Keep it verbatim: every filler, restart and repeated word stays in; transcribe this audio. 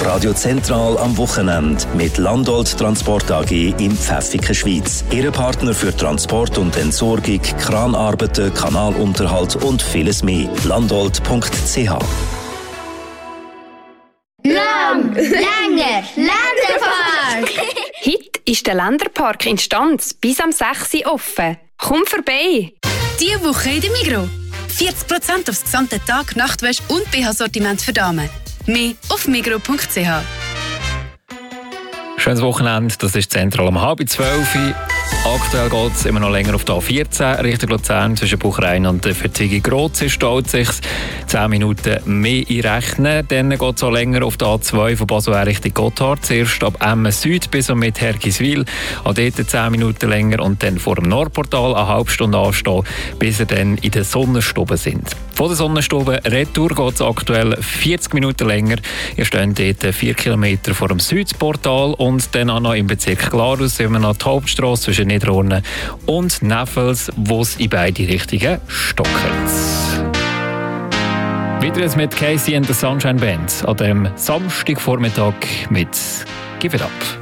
Radio Zentral am Wochenende mit Landolt Transport A G in Pfäffiken, Schweiz. Ihr Partner für Transport und Entsorgung, Kranarbeiten, Kanalunterhalt und vieles mehr. landolt punkt c h. Lang, länger, Länderpark! Heute ist der Länderpark in Stanz bis am sechs Uhr offen. Komm vorbei! Diese Woche in der Migros. vierzig Prozent aufs gesamte Tag, Nachtwäsche und B H-Sortiment für Damen. Mehr auf migros punkt c h. Schönes Wochenende, das ist zentral um halb zwölf. Aktuell geht es immer noch länger auf die A vierzehn Richtung Luzern zwischen Buchrein und Verzwigi-Groz staut sich zehn Minuten mehr einrechnen. Dann geht es auch länger auf die A zwei von Basel Richtung Gotthard. Zuerst ab Emmen Süd bis und mit Hergiswil. Auch dort zehn Minuten länger und dann vor dem Nordportal eine halbe Stunde anstehen, bis ihr dann in der Sonnenstube sind. Von der Sonnenstube retour geht es aktuell vierzig Minuten länger. Ihr steht dort vier Kilometer vor dem Südportal und dann auch noch im Bezirk Glarus sind wir noch die Hauptstrasse zwischen Niederurne und Neffels, wo es in beide Richtungen stockert. Wieder jetzt mit Casey and the Sunshine Band an dem Samstagvormittag mit Give It Up.